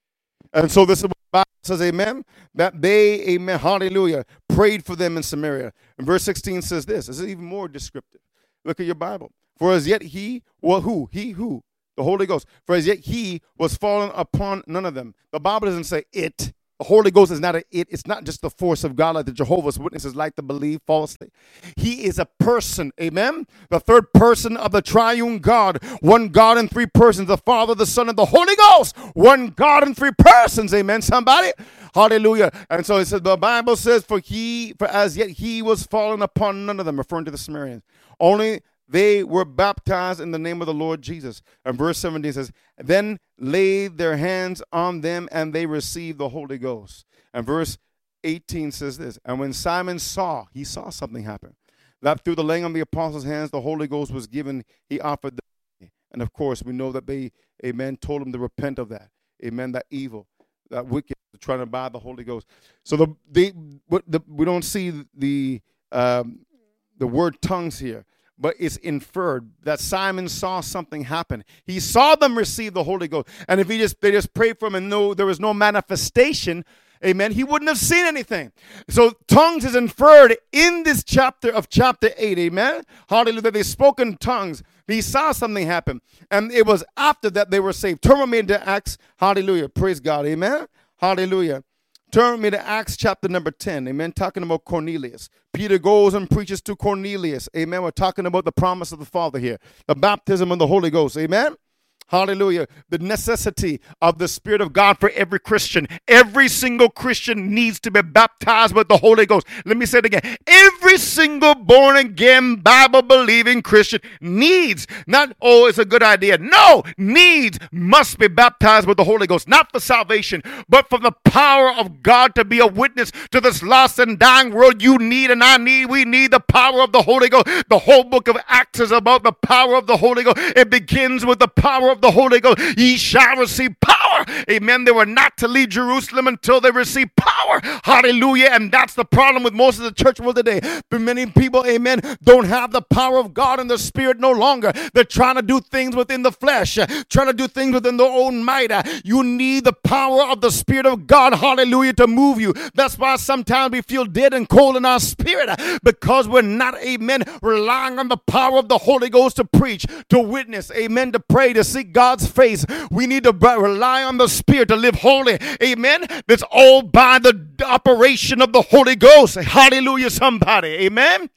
And so this is what the Bible says, amen, that they, amen, hallelujah, prayed for them in Samaria. And verse sixteen says this. This is even more descriptive. Look at your Bible. For as yet he, well, who? He who? The Holy Ghost. For as yet he was fallen upon none of them. The Bible doesn't say it. The Holy Ghost is not a it. It's not just the force of God like the Jehovah's Witnesses like to believe falsely. He is a person, amen? The third person of the triune God. One God in three persons, the Father, the Son, and the Holy Ghost. One God in three persons, amen, somebody? Hallelujah. And so it says, the Bible says, for he, for as yet he was fallen upon none of them, referring to the Samaritans. Only they were baptized in the name of the Lord Jesus. And verse seventeen says, then laid their hands on them and they received the Holy Ghost. And verse eighteen says this, and when Simon saw, he saw something happen, that through the laying on the apostles' hands, the Holy Ghost was given, he offered them. And of course, we know that they, amen, told him to repent of that. Amen, that evil, that wicked, trying to buy the Holy Ghost. So the, they, the we don't see the, um, the word tongues here, but it's inferred that Simon saw something happen. He saw them receive the Holy Ghost. And if he just they just prayed for him and no, there was no manifestation, amen, he wouldn't have seen anything. So tongues is inferred in this chapter of chapter eight, amen. Hallelujah. They spoke in tongues. He saw something happen. And it was after that they were saved. Turn with me into Acts. Hallelujah. Praise God. Amen. Hallelujah. Turn with me to Acts chapter number ten. Amen. Talking about Cornelius. Peter goes and preaches to Cornelius. Amen. We're talking about the promise of the Father here. The baptism of the Holy Ghost. Amen. Hallelujah. The necessity of the Spirit of God for every Christian. Every single Christian needs to be baptized with the Holy Ghost. Let me say it again. Every single born-again, Bible-believing Christian needs, not, oh, it's a good idea. No, needs, must be baptized with the Holy Ghost. Not for salvation, but for the power of God to be a witness to this lost and dying world. You need and I need, we need the power of the Holy Ghost. The whole book of Acts is about the power of the Holy Ghost. It begins with the power of the Holy Ghost. Ye shall receive power. Amen. They were not to leave Jerusalem until they receive power. Hallelujah. And that's the problem with most of the church world today. But many people, amen, don't have the power of God and the Spirit no longer. They're trying to do things within the flesh, uh, trying to do things within their own might. Uh, you need the power of the Spirit of God, hallelujah, to move you. That's why sometimes we feel dead and cold in our spirit, uh, because we're not, amen, relying on the power of the Holy Ghost to preach, to witness, amen, to pray, to seek God's face. We need to rely on the Spirit to live holy. Amen. That's all by the operation of the Holy Ghost. Hallelujah, somebody. Amen.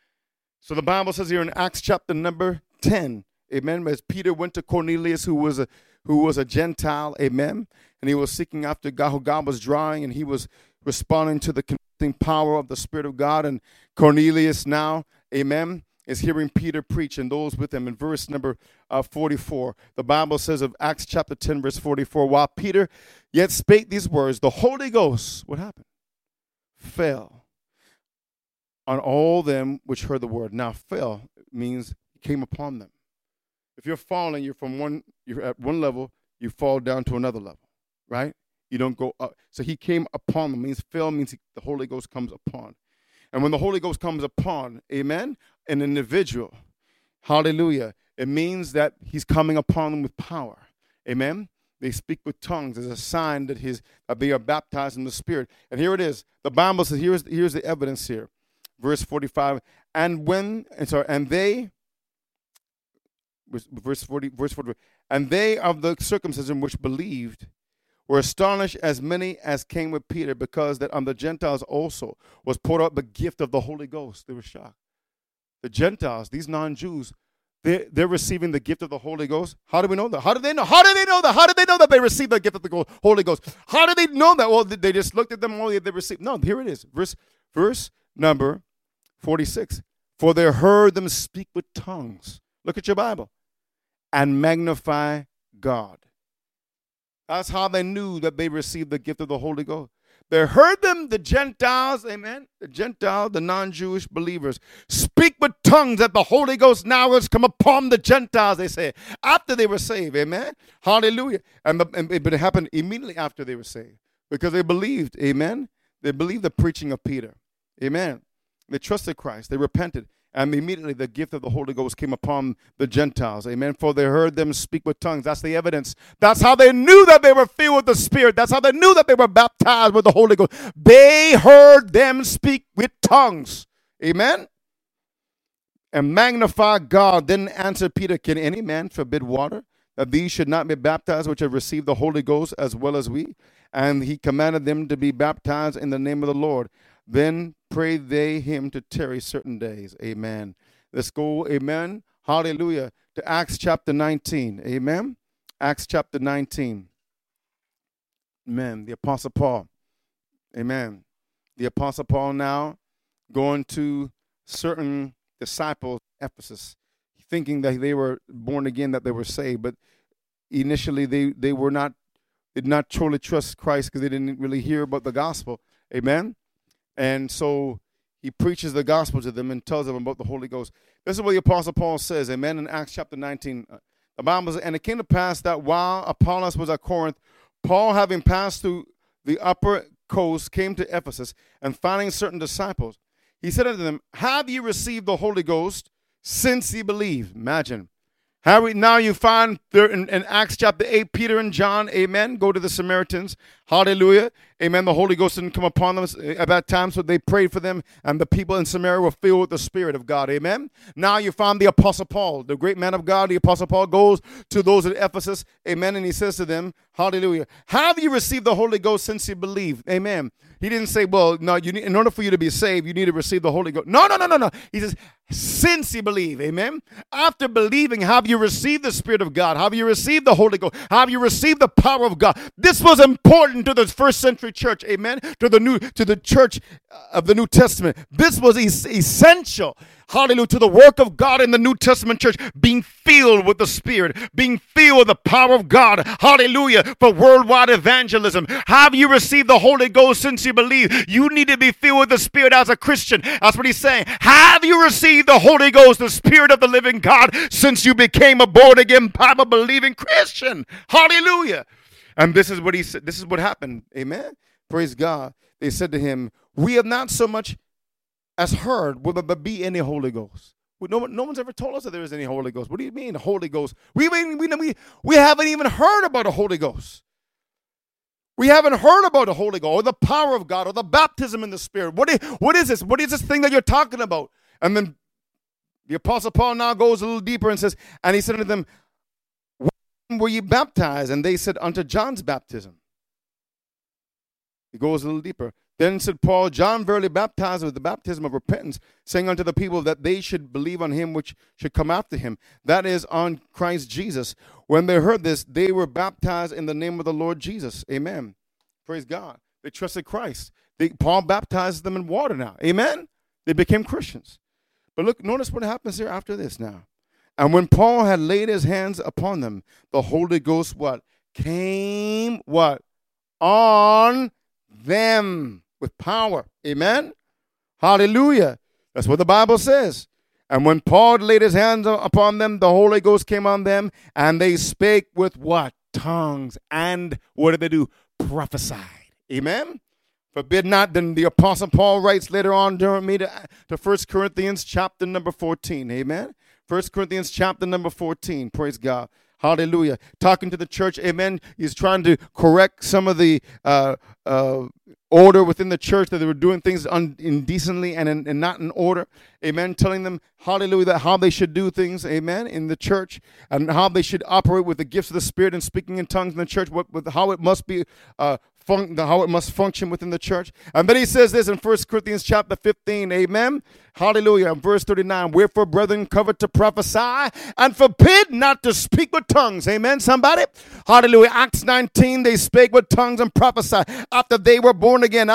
So the Bible says here in Acts chapter number ten, amen, as Peter went to Cornelius, who was a who was a Gentile, amen, and he was seeking after God, who God was drawing, and he was responding to the convicting power of the Spirit of God. And Cornelius now, amen, is hearing Peter preach and those with him. In verse number uh, forty-four, the Bible says of Acts chapter ten, verse forty-four, while Peter yet spake these words, the Holy Ghost, what happened? Fell on all them which heard the word. Now, fell means came upon them. If you're falling, you're from one, you're at one level, you fall down to another level, right? You don't go up. So he came upon them. Means fell means he, the Holy Ghost comes upon. And when the Holy Ghost comes upon, amen, an individual, hallelujah, it means that he's coming upon them with power, amen. They speak with tongues as a sign that his that they are baptized in the Spirit. And here it is. The Bible says, here's, here's the evidence here. Verse forty-five, and when, and sorry, and they, verse forty, verse forty, and they of the circumcision which believed were astonished, as many as came with Peter, because that on the Gentiles also was poured out the gift of the Holy Ghost. They were shocked. The Gentiles, these non-Jews, they're, they're receiving the gift of the Holy Ghost. How do we know that? How do they know? How do they know that? How do they know that they received the gift of the Holy Ghost? How do they know that? Well, they just looked at them, only they received. No, here it is. Verse, verse number forty-six. For they heard them speak with tongues. Look at your Bible. And magnify God. That's how they knew that they received the gift of the Holy Ghost. They heard them, the Gentiles, amen, the Gentiles, the non-Jewish believers, speak with tongues tongues that the Holy Ghost now has come upon the Gentiles, they say, after they were saved. Amen. Hallelujah. And, the, and it happened immediately after they were saved because they believed. Amen. They believed the preaching of Peter. Amen. They trusted Christ. They repented. And immediately the gift of the Holy Ghost came upon the Gentiles. Amen. For they heard them speak with tongues. That's the evidence. That's how they knew that they were filled with the Spirit. That's how they knew that they were baptized with the Holy Ghost. They heard them speak with tongues. Amen. And magnify God. Then answered Peter, can any man forbid water, that these should not be baptized, which have received the Holy Ghost as well as we? And he commanded them to be baptized in the name of the Lord. Then prayed they him to tarry certain days. Amen. Let's go, amen. Hallelujah. To Acts chapter nineteen. Amen. Acts chapter nineteen. Amen. The Apostle Paul. Amen. The Apostle Paul now going to certain disciples in Ephesus, thinking that they were born again, that they were saved. But initially they, they were not, did not truly trust Christ because they didn't really hear about the gospel. Amen. And so he preaches the gospel to them and tells them about the Holy Ghost. This is what the Apostle Paul says, amen, in Acts chapter nineteen. The Bible says, and it came to pass that while Apollos was at Corinth, Paul, having passed through the upper coast, came to Ephesus, and finding certain disciples, he said unto them, have ye received the Holy Ghost since ye believe? Imagine. How we, now you find there in, in Acts chapter eight, Peter and John, amen, go to the Samaritans. Hallelujah. Amen. The Holy Ghost didn't come upon them at that time, so they prayed for them, and the people in Samaria were filled with the Spirit of God. Amen. Now you find the Apostle Paul, the great man of God. The Apostle Paul goes to those at Ephesus, amen, and he says to them, hallelujah, have you received the Holy Ghost since you believe? Amen. He didn't say, well, no, you need, in order for you to be saved, you need to receive the Holy Ghost. No, no, no, no, no. He says, since you believe, amen. After believing, have you received the Spirit of God? Have you received the Holy Ghost? Have you received the power of God? This was important to the first century church, amen, to the new, to the church of the New Testament. This was es- essential. Hallelujah, to the work of God in the New Testament church, being filled with the Spirit, being filled with the power of God. Hallelujah, for worldwide evangelism. Have you received the Holy Ghost since you believe? You need to be filled with the Spirit as a Christian. That's what he's saying. Have you received the Holy Ghost, the Spirit of the living God, since you became a born-again, Bible-believing Christian? Hallelujah. And this is what he said. This is what happened. Amen. Praise God. They said to him, we have not so much as heard, will there be any Holy Ghost? No, no one's ever told us that there is any Holy Ghost. What do you mean, Holy Ghost? We, we, we, we haven't even heard about a Holy Ghost. We haven't heard about a Holy Ghost or the power of God or the baptism in the Spirit. What is, what is this? What is this thing that you're talking about? And then the Apostle Paul now goes a little deeper and says, and he said to them, when were ye baptized? And they said, unto John's baptism. He goes a little deeper. Then said Paul, John verily baptized with the baptism of repentance, saying unto the people that they should believe on him which should come after him, that is, on Christ Jesus. When they heard this, they were baptized in the name of the Lord Jesus. Amen. Praise God. They trusted Christ. They, Paul baptized them in water now. Amen. They became Christians. But look, notice what happens here after this now. And when Paul had laid his hands upon them, the Holy Ghost what? Came what? On them. With power. Amen. Hallelujah. That's what the Bible says. And when Paul laid his hands upon them, the Holy Ghost came on them, and they spake with what? Tongues. And what did they do? Prophesied. Amen. Forbid not. Then the Apostle Paul writes later on during me to, to First Corinthians chapter number fourteen. Amen. First Corinthians chapter number fourteen. Praise God. Hallelujah. Talking to the church. Amen. He's trying to correct some of the uh, uh, order within the church, that they were doing things un- indecently and, in, and not in order. Amen. Telling them, hallelujah, that how they should do things. Amen. In the church, and how they should operate with the gifts of the Spirit and speaking in tongues in the church, what, with how it must be uh, Fun- how it must function within the church. And then he says this in First Corinthians chapter fifteen, amen, hallelujah, verse thirty-nine, wherefore, brethren, covet to prophesy, and forbid not to speak with tongues, amen, somebody, hallelujah. Acts nineteen, they spake with tongues and prophesied after they were born again, after they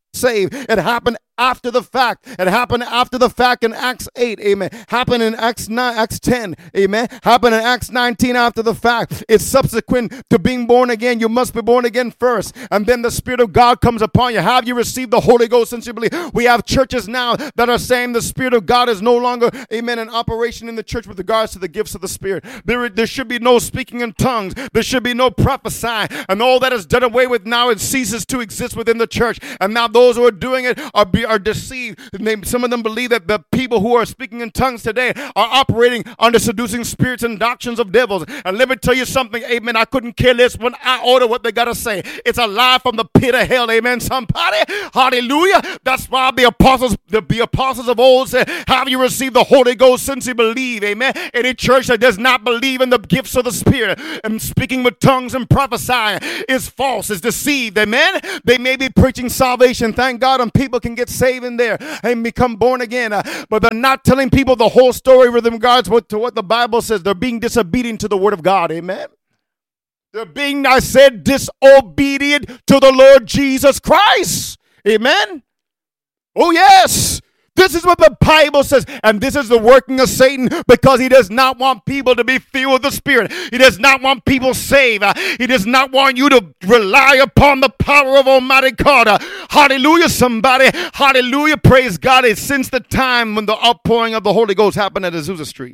saved. It happened after the fact. It happened after the fact in Acts eight, amen. Happened in Acts nine, Acts ten, amen. Happened in Acts nineteen after the fact. It's subsequent to being born again. You must be born again first, and then the Spirit of God comes upon you. Have you received the Holy Ghost since you believe? We have churches now that are saying the Spirit of God is no longer, amen, in operation in the church with regards to the gifts of the Spirit. There, there should be no speaking in tongues. There should be no prophesying, and all that is done away with now. It ceases to exist within the church, and now those who are doing it are be, are deceived. They, some of them believe that the people who are speaking in tongues today are operating under seducing spirits and doctrines of devils. And let me tell you something, amen, I couldn't care less when I order what they got to say. It's a lie from the pit of hell, amen, somebody. Hallelujah. That's why the apostles, the, the apostles of old said, have you received the Holy Ghost since you believe, amen? Any church that does not believe in the gifts of the Spirit and speaking with tongues and prophesying is false, is deceived, amen? They may be preaching salvation, thank God, and people can get saved in there and become born again, uh, but they're not telling people the whole story with regards to what the Bible says. They're being disobedient to the word of God, amen? They're being, I said, disobedient to the Lord Jesus Christ, amen? Oh yes, this is what the Bible says, and this is the working of Satan, because he does not want people to be filled with the Spirit. He does not want people saved. Uh, he does not want you to rely upon the power of Almighty God. Uh, hallelujah, somebody. Hallelujah, praise God. It's since the time when the outpouring of the Holy Ghost happened at Azusa Street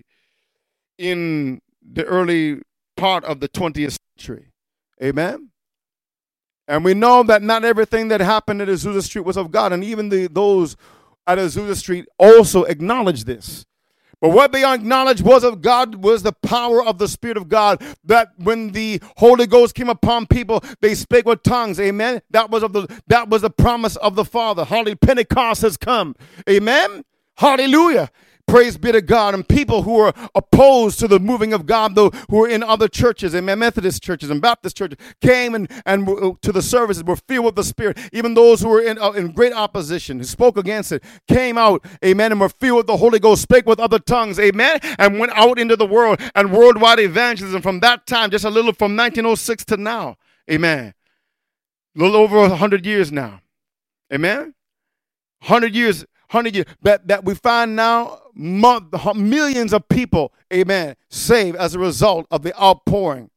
in the early part of the twentieth century. Amen. And we know that not everything that happened at Azusa Street was of God, and even the those at Azusa Street also acknowledged this. But what they acknowledged was of God was the power of the Spirit of God, that when the Holy Ghost came upon people, they spake with tongues. Amen. That was of the that was the promise of the Father. Hallelujah. Pentecost has come. Amen. Hallelujah. Praise be to God. And people who are opposed to the moving of God, though, who are in other churches, amen, Methodist churches and Baptist churches, came and, and to the services, were filled with the Spirit. Even those who were in, uh, in great opposition, who spoke against it, came out, amen, and were filled with the Holy Ghost, spake with other tongues, amen, and went out into the world and worldwide evangelism from that time, just a little from nineteen oh six to now, amen. A little over one hundred years now, amen. one hundred years. Hundred years that, that we find now millions of people, amen, saved as a result of the outpouring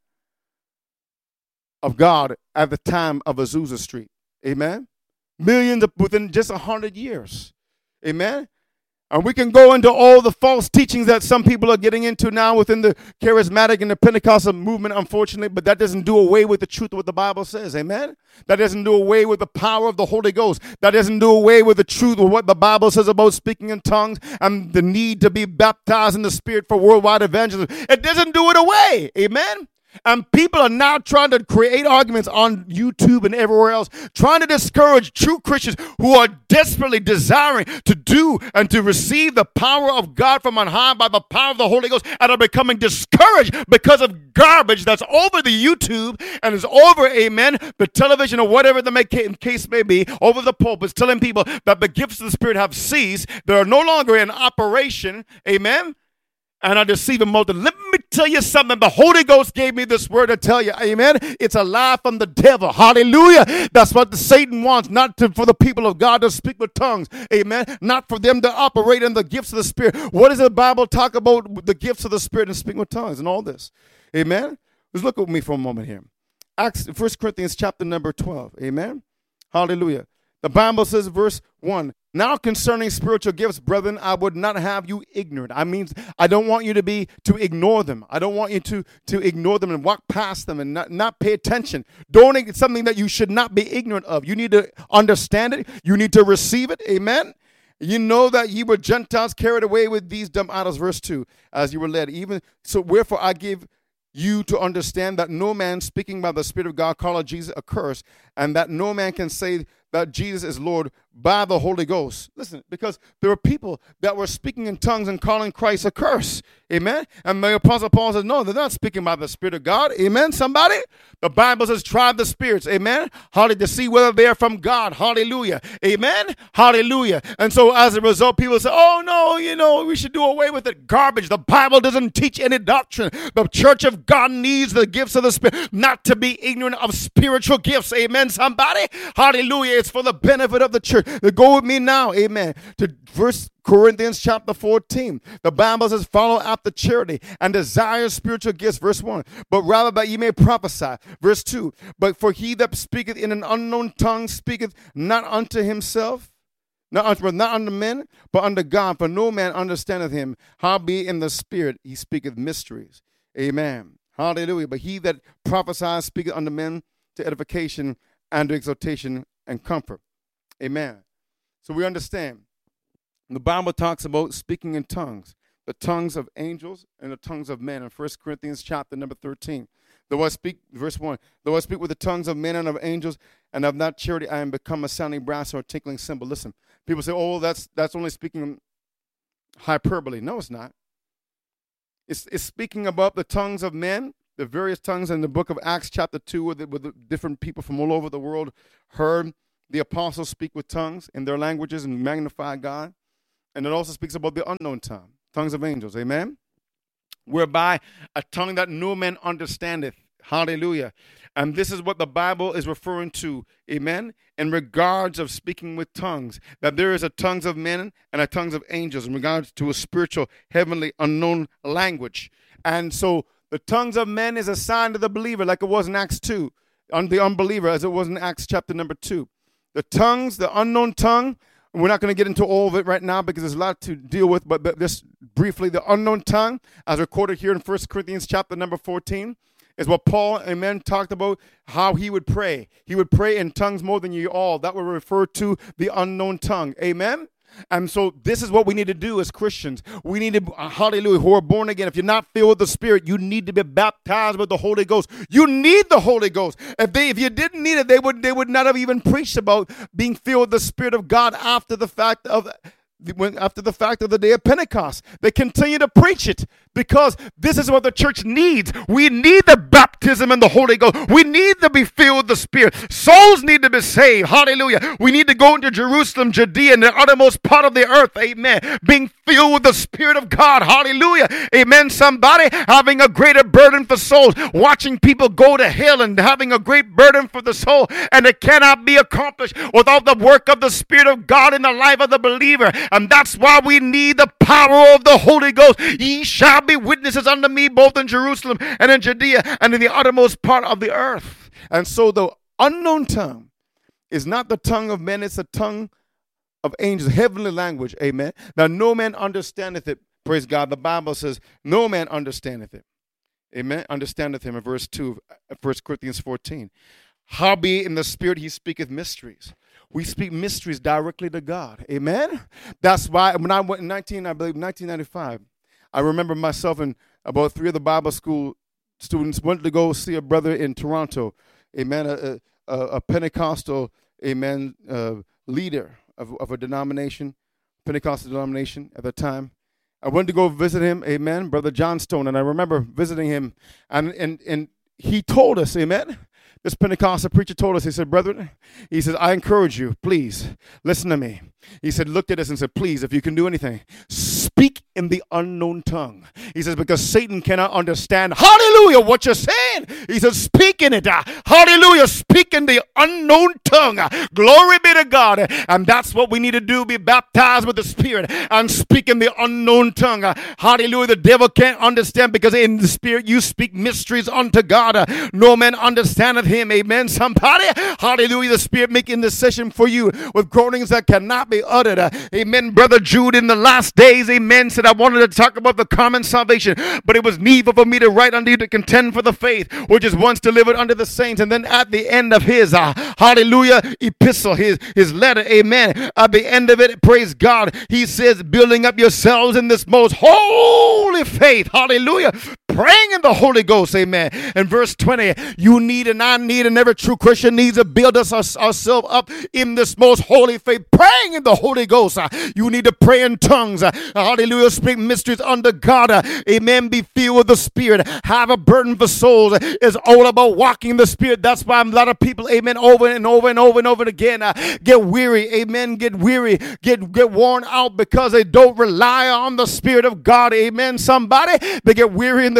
of God at the time of Azusa Street, amen. Millions of, within just a hundred years, amen. And we can go into all the false teachings that some people are getting into now within the charismatic and the Pentecostal movement, unfortunately, but that doesn't do away with the truth of what the Bible says, amen? That doesn't do away with the power of the Holy Ghost. That doesn't do away with the truth of what the Bible says about speaking in tongues and the need to be baptized in the Spirit for worldwide evangelism. It doesn't do it away, amen? And people are now trying to create arguments on YouTube and everywhere else, trying to discourage true Christians who are desperately desiring to do and to receive the power of God from on high by the power of the Holy Ghost, and are becoming discouraged because of garbage that's over the YouTube and is over, amen, the television or whatever the case may be, over the pulpits, telling people that the gifts of the Spirit have ceased. They are no longer in operation, amen, and are deceiving multitudes. Let me tell you something. The Holy Ghost gave me this word to tell you, amen. It's a lie from the devil. Hallelujah. That's what the Satan wants, not to, for the people of God to speak with tongues, amen. Not for them to operate in the gifts of the Spirit. What does the Bible talk about the gifts of the Spirit and speaking with tongues and all this? Amen. Let's look at me for a moment here. Acts, First Corinthians chapter number twelve, amen. Hallelujah. The Bible says, verse one, now concerning spiritual gifts, brethren, I would not have you ignorant. I mean, I don't want you to be, to ignore them. I don't want you to, to ignore them and walk past them and not, not pay attention. Don't, it's something that you should not be ignorant of. You need to understand it. You need to receive it. Amen. You know that ye were Gentiles carried away with these dumb idols, verse two, as you were led. Even so, wherefore I give you to understand that no man speaking by the Spirit of God calleth Jesus a curse, and that no man can say that Jesus is Lord by the Holy Ghost. Listen, because there were people that were speaking in tongues and calling Christ a curse. Amen. And the Apostle Paul says, no, they're not speaking by the Spirit of God. Amen, somebody? The Bible says, try the spirits. Amen. Hallelujah. To see whether they're from God. Hallelujah. Amen. Hallelujah. And so as a result, people say, oh, no, you know, we should do away with it. Garbage. The Bible doesn't teach any doctrine. The church of God needs the gifts of the Spirit, not to be ignorant of spiritual gifts. Amen, somebody? Hallelujah. It's for the benefit of the church. Now go with me now, amen, to First Corinthians chapter fourteen. The Bible says, follow after charity and desire spiritual gifts, verse one. But rather that ye may prophesy, verse two. But for he that speaketh in an unknown tongue speaketh not unto himself, not unto, not unto men, but unto God. For no man understandeth him. Howbeit in the spirit he speaketh mysteries. Amen. Hallelujah. But he that prophesies speaketh unto men to edification and to exhortation and comfort. Amen. So we understand. The Bible talks about speaking in tongues, the tongues of angels and the tongues of men in First Corinthians chapter number thirteen. Though I speak, verse one, though I speak with the tongues of men and of angels and of not charity, I am become a sounding brass or a tinkling cymbal. Listen, people say, oh, that's that's only speaking hyperbole. No, it's not. It's, it's speaking about the tongues of men, the various tongues in the book of Acts chapter two, where the, where the different people from all over the world heard the apostles speak with tongues in their languages and magnify God. And it also speaks about the unknown tongue, tongues of angels, amen? Whereby a tongue that no man understandeth, hallelujah. And this is what the Bible is referring to, amen, in regards of speaking with tongues, that there is a tongues of men and a tongues of angels in regards to a spiritual, heavenly, unknown language. And so the tongues of men is assigned to the believer like it was in Acts two, on the unbeliever as it was in Acts chapter number two. The tongues, the unknown tongue, we're not going to get into all of it right now because there's a lot to deal with, but this briefly, the unknown tongue, as recorded here in First Corinthians chapter number fourteen, is what Paul, amen, talked about how he would pray. He would pray in tongues more than you all. That would refer to the unknown tongue, amen? And so this is what we need to do as Christians. We need to, uh, hallelujah, who are born again. If you're not filled with the Spirit, you need to be baptized with the Holy Ghost. You need the Holy Ghost. If they, if you didn't need it, they would, they would not have even preached about being filled with the Spirit of God after the fact of when after the fact of the day of Pentecost. They continue to preach it because this is what the church needs. We need the baptism in the Holy Ghost. We need to be filled with the Spirit. Souls need to be saved. Hallelujah. We need to go into Jerusalem, Judea, and the uttermost part of the earth. Amen. Being filled with the Spirit of God. Hallelujah. Amen. Somebody having a greater burden for souls, watching people go to hell and having a great burden for the soul, and it cannot be accomplished without the work of the Spirit of God in the life of the believer. And that's why we need the power of the Holy Ghost. Ye shall be witnesses unto me both in Jerusalem and in Judea and in the uttermost part of the earth. And so the unknown tongue is not the tongue of men, it's the tongue of angels, heavenly language. Amen. Now no man understandeth it. Praise God. The Bible says no man understandeth it. Amen. Understandeth him in verse two of First Corinthians fourteen. Howbeit in the Spirit he speaketh mysteries. We speak mysteries directly to God. Amen. That's why when I went in nineteen, I believe nineteen ninety-five, I remember myself and about three of the Bible school students went to go see a brother in Toronto. Amen. A, a, a Pentecostal, amen, uh, leader of, of a denomination, Pentecostal denomination at the time. I went to go visit him. Amen. Brother John Stone. And I remember visiting him and, and, and he told us, amen, this Pentecostal preacher told us, he said, brethren, he said, I encourage you, please, listen to me. He said, looked at us and said, please, if you can do anything, speak in the unknown tongue. He says, because Satan cannot understand, hallelujah, what you're saying. He says, speak in it. Uh, hallelujah, speak in the unknown tongue. Uh, glory be to God. And that's what we need to do, be baptized with the Spirit and speak in the unknown tongue. Uh, hallelujah, the devil can't understand because in the Spirit you speak mysteries unto God. Uh, no man understandeth him. Amen, somebody. Hallelujah, the Spirit making intercession for you with groanings that cannot be uttered. Uh, amen. Brother Jude in the last days, amen, said I wanted to talk about the common salvation, but it was needful for me to write unto you to contend for the faith which is once delivered unto the saints. And then at the end of his uh, hallelujah epistle, his his letter, amen, at the end of it, praise God, he says, building up yourselves in this most holy faith, hallelujah, praying in the Holy Ghost, amen. And verse twenty, you need and I need and every true Christian needs to build us our, ourselves up in this most holy faith, praying in the Holy Ghost. Uh, you need to pray in tongues. Uh, hallelujah. Speak mysteries under God. Uh, amen. Be filled with the Spirit. Have a burden for souls. Uh, it's all about walking in the Spirit. That's why a lot of people, amen, over and over and over and over again uh, get weary. Amen. Get weary. Get, get worn out because they don't rely on the Spirit of God. Amen. Somebody, they get weary in the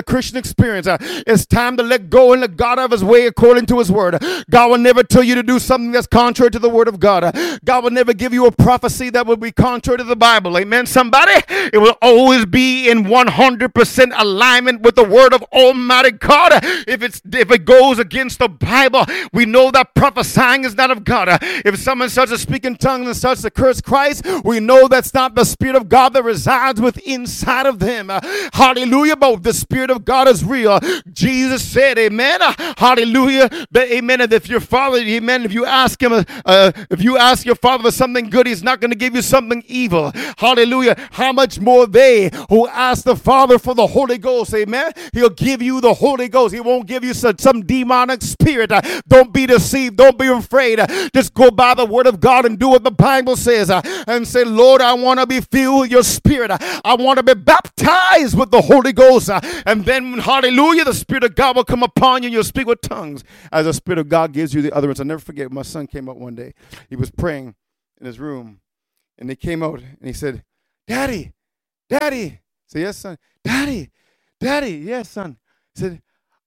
Christian experience. Uh, it's time to let go and let God have his way according to his word. God will never tell you to do something that's contrary to the word of God. Uh, God will never give you a prophecy that will be contrary to the Bible. Amen, somebody? It will always be in one hundred percent alignment with the word of Almighty God. Uh, if it's if it goes against the Bible, we know that prophesying is not of God. Uh, if someone starts to speak in tongues and starts to curse Christ, we know that's not the Spirit of God that resides within inside of them. Uh, hallelujah. But the Spirit of God is real. Jesus said, amen. Uh, hallelujah. But amen. And if your father, amen, if you ask him, uh, uh, if you ask your father for something good, he's not going to give you something evil. Hallelujah. How much more they who ask the Father for the Holy Ghost, amen. He'll give you the Holy Ghost. He won't give you some, some demonic spirit. Uh, don't be deceived. Don't be afraid. Uh, just go by the word of God and do what the Bible says uh, and say, Lord, I want to be filled with your Spirit. Uh, I want to be baptized with the Holy Ghost. Uh, and then, hallelujah, the Spirit of God will come upon you and you'll speak with tongues as the Spirit of God gives you the utterance. I'll never forget, my son came out one day. He was praying in his room, and he came out, and he said, Daddy, Daddy. I said, yes, son. Daddy, Daddy, yes, son. He said,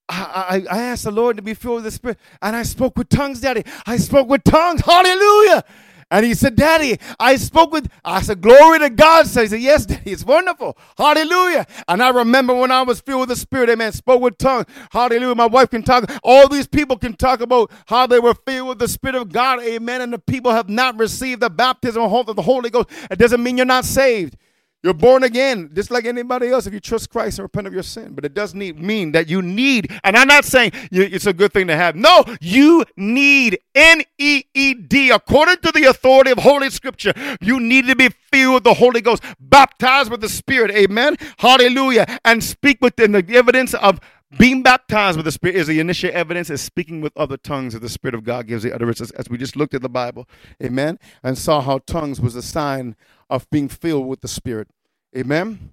I, I, I asked the Lord to be filled with the Spirit, and I spoke with tongues, Daddy. I spoke with tongues. Hallelujah. And he said, Daddy, I spoke with, I said, glory to God. So he said, yes, Daddy, it's wonderful. Hallelujah. And I remember when I was filled with the Spirit, amen, spoke with tongues. Hallelujah. My wife can talk. All these people can talk about how they were filled with the Spirit of God, amen, and the people have not received the baptism of the Holy Ghost. It doesn't mean you're not saved. You're born again, just like anybody else, if you trust Christ and repent of your sin. But it does need, mean that you need, and I'm not saying you, it's a good thing to have. No, you need, N E E D, according to the authority of Holy Scripture, you need to be filled with the Holy Ghost, baptized with the Spirit, amen, hallelujah, and speak within the evidence of being baptized with the Spirit is the initial evidence, is speaking with other tongues that the Spirit of God gives the utterances, as we just looked at the Bible, amen, and saw how tongues was a sign of being filled with the Spirit, amen.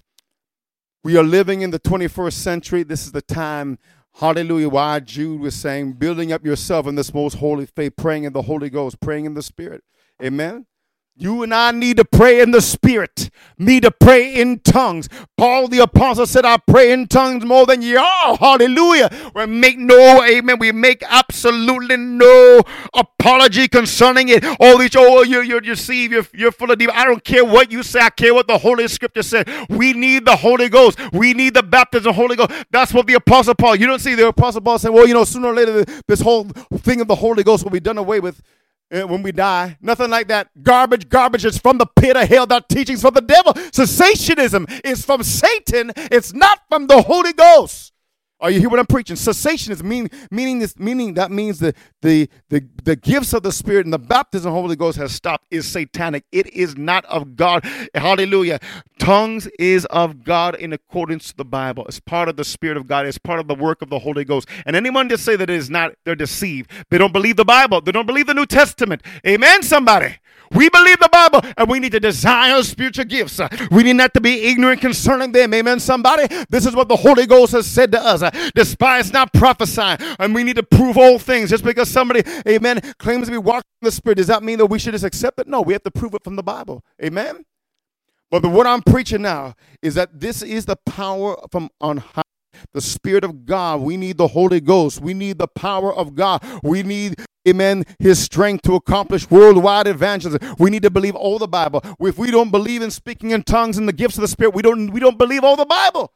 We are living in the twenty-first century. This is the time, hallelujah, why Jude was saying, building up yourself in this most holy faith, praying in the Holy Ghost, praying in the Spirit, amen. You and I need to pray in the Spirit, need to pray in tongues. Paul the Apostle said, I pray in tongues more than ye all. Hallelujah. We make no, amen, we make absolutely no apology concerning it. All these, oh, you, you, you see, you're, you're full of demons. I don't care what you say. I care what the Holy Scripture said. We need the Holy Ghost. We need the baptism of the Holy Ghost. That's what the Apostle Paul, you don't see the Apostle Paul saying, well, you know, sooner or later, this whole thing of the Holy Ghost will be done away with when we die. Nothing like that. Garbage, garbage is from the pit of hell. That teaching's from the devil. Cessationism is from Satan. It's not from the Holy Ghost. Are you hear what I'm preaching? Cessationism mean, meaning this meaning that means the, the the the gifts of the Spirit and the baptism of the Holy Ghost has stopped, is satanic. It is not of God. Hallelujah. Tongues is of God in accordance to the Bible. It's part of the Spirit of God. It's part of the work of the Holy Ghost. And anyone that say that it is not, they're deceived. They don't believe the Bible. They don't believe the New Testament. Amen, somebody. We believe the Bible, and we need to desire spiritual gifts. We need not to be ignorant concerning them. Amen, somebody. This is what the Holy Ghost has said to us. Despise not prophesying, and we need to prove all things. Just because somebody, amen, claims to be walking in the Spirit, does that mean that we should just accept it? No, we have to prove it from the Bible. Amen. But the, what I'm preaching now is that this is the power from on high. The Spirit of God. We need the Holy Ghost. We need the power of God. We need, amen, his strength to accomplish worldwide evangelism. We need to believe all the Bible. If we don't believe in speaking in tongues and the gifts of the Spirit, we don't, we don't believe all the Bible.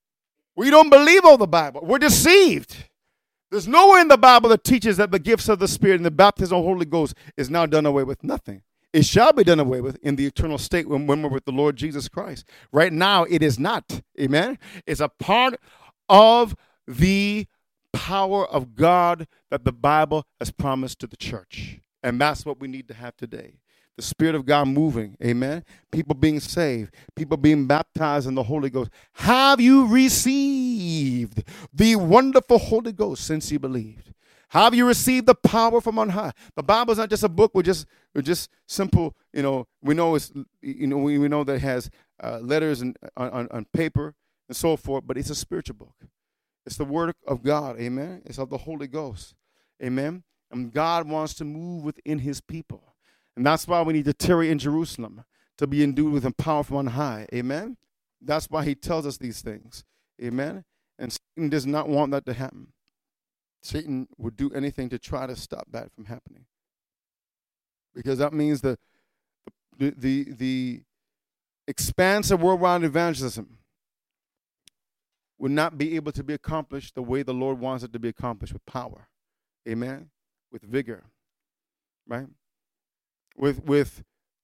We don't believe all the Bible. We're deceived. There's nowhere in the Bible that teaches that the gifts of the Spirit and the baptism of the Holy Ghost is now done away with. Nothing. It shall be done away with in the eternal state when, when we're with the Lord Jesus Christ. Right now, it is not. Amen. It's a part of the power of God that the Bible has promised to the church. And that's what we need to have today. The Spirit of God moving. Amen. People being saved. People being baptized in the Holy Ghost. Have you received the wonderful Holy Ghost since you believed? Have you received the power from on high? The Bible is not just a book. We're just, we're just simple, you know, we know it's, you know, we, we know that it has uh, letters and on, on, on paper and so forth, but it's a spiritual book. It's the Word of God, amen? It's of the Holy Ghost, amen? And God wants to move within his people. And that's why we need to tarry in Jerusalem, to be endued with power from on high, amen? That's why he tells us these things, amen? And Satan does not want that to happen. Satan would do anything to try to stop that from happening. Because that means the the the, the expanse of worldwide evangelism would not be able to be accomplished the way the Lord wants it to be accomplished, with power. Amen. With vigor. Right? With with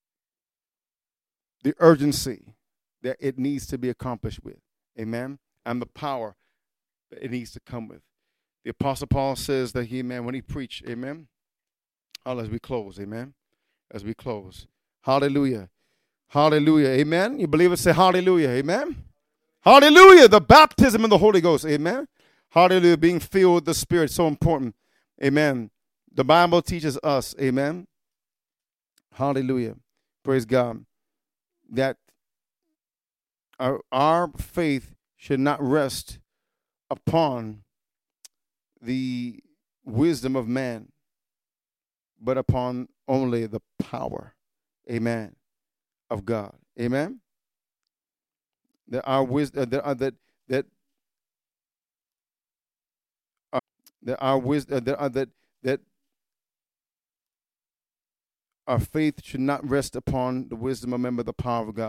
the urgency that it needs to be accomplished with. Amen. And the power that it needs to come with. The Apostle Paul says that he, man, when he preached, amen. Oh, as we close, amen. As we close. Hallelujah. Hallelujah. Amen. You believe it? Say hallelujah. Amen. Hallelujah. The baptism in the Holy Ghost. Amen. Hallelujah. Being filled with the Spirit. So important. Amen. The Bible teaches us. Amen. Hallelujah. Praise God. That our, our faith should not rest upon the wisdom of man, but upon only the power, amen, of God. Amen. That our wisdom, that uh, that that uh, that our wisdom, that uh, that that our faith should not rest upon the wisdom of man, but the power of God.